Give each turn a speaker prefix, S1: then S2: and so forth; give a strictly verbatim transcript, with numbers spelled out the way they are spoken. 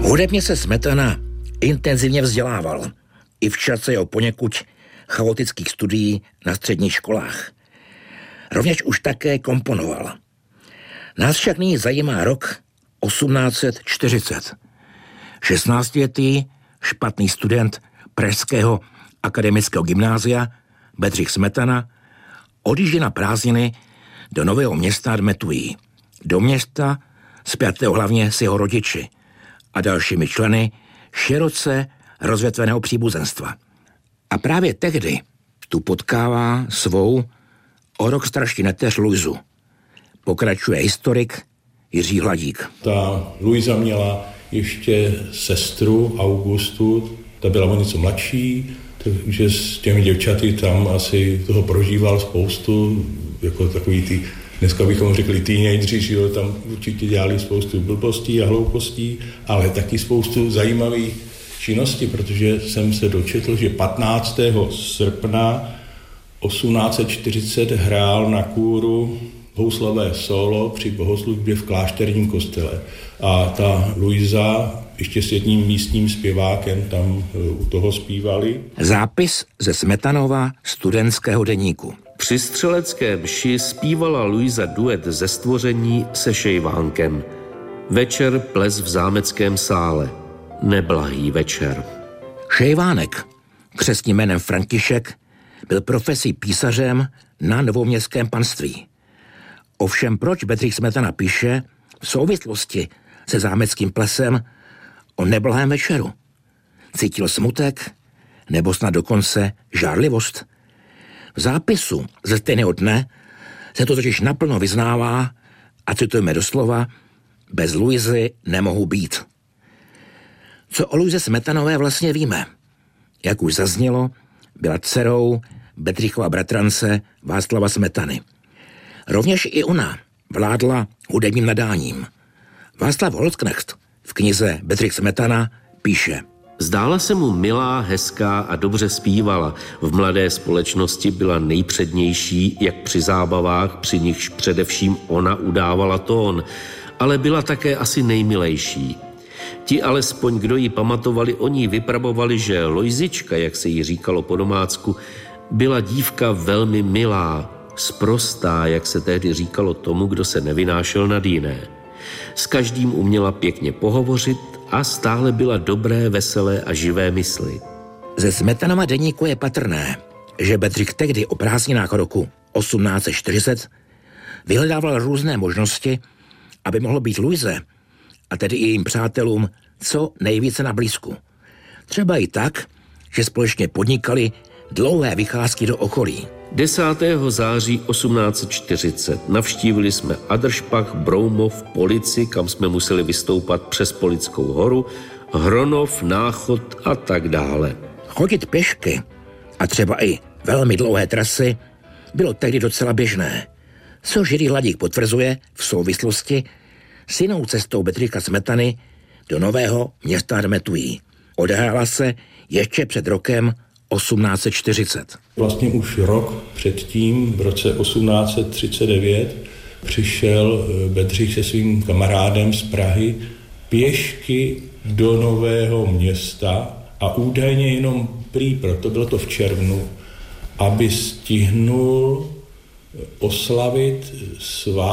S1: Hudebně se Smetana intenzivně vzdělával i v čase jeho poněkud chaotických studií na středních školách. Rovněž už také komponoval. Nás však nyní zajímá rok osmnáct set čtyřicet. šestnáctiletý špatný student pražského akademického gymnázia Bedřich Smetana odjíždí na prázdniny do Nového Města nad Metují. Do města spjatého hlavně s jeho rodiči a dalšími členy široce rozvětveného příbuzenstva. A právě tehdy tu potkává svou o rok starší neteř Luizu. Pokračuje historik Jiří Hladík.
S2: Ta Luisa měla ještě sestru Augustu, ta byla o něco mladší, takže s těmi děvčaty tam asi toho prožíval spoustu, jako takový ty, dneska bychom řekli teenageři, že jo, tam určitě dělali spoustu blbostí a hloupostí, ale taky spoustu zajímavých činností, protože jsem se dočetl, že patnáctého srpna osmnáct set čtyřicet hrál na kůru houslové solo při bohoslužbě v klášterním kostele. A ta Luisa ještě s jedním místním zpěvákem tam u toho zpívali.
S1: Zápis ze Smetanova studentského deníku.
S3: Při střelecké mši zpívala Luisa duet ze Stvoření se Šejvánkem. Večer ples v zámeckém sále. Neblahý večer.
S1: Šejvánek, křestním jménem František, byl profesí písařem na novoměstském panství. Ovšem proč Bedřich Smetana píše v souvislosti se zámeckým plesem o neblahém večeru? Cítil smutek nebo snad dokonce žárlivost? V zápisu ze stejného dne se to totiž naplno vyznává a citujeme doslova: bez Luizy nemohu být. Co o Luize Smetanové vlastně víme? Jak už zaznělo, byla dcerou Bedřichova bratrance Václava Smetany. Rovněž i ona vládla hudebním nadáním. Václav Holzknecht v knize Bedřich Smetana píše:
S3: Zdála se mu milá, hezká a dobře zpívala. V mladé společnosti byla nejpřednější, jak při zábavách, při nichž především ona udávala tón, ale byla také asi nejmilejší. Ti alespoň, kdo ji pamatovali, o ní vypravovali, že Lojzička, jak se jí říkalo po domácku, byla dívka velmi milá, sprostá, jak se tehdy říkalo tomu, kdo se nevynášel nad jiné. S každým uměla pěkně pohovořit a stále byla dobré, veselé a živé mysli.
S1: Ze Smetanova deníku je patrné, že Bedřich tehdy o prázdninách roku osmnáct set čtyřicet vyhledával různé možnosti, aby mohlo být Luize, a tedy i jejím přátelům, co nejvíce na blízku. Třeba i tak, že společně podnikali dlouhé vycházky do okolí.
S3: desátého září osmnáct set čtyřicet navštívili jsme Adršpach, Broumov, Polici, kam jsme museli vystoupat přes Polickou horu, Hronov, Náchod a tak dále.
S1: Chodit pěšky a třeba i velmi dlouhé trasy bylo tehdy docela běžné, což Jiří Hladík potvrzuje v souvislosti s jinou cestou Bedřicha Smetany do Nového Města nad Metují. Odehrála se ještě před rokem osmnáct set čtyřicet.
S2: Vlastně už rok předtím, v roce osmnáct set třicet devět, přišel Bedřich se svým kamarádem z Prahy pěšky do Nového Města a údajně jenom prý, proto bylo to v červnu, aby stihnul oslavit svá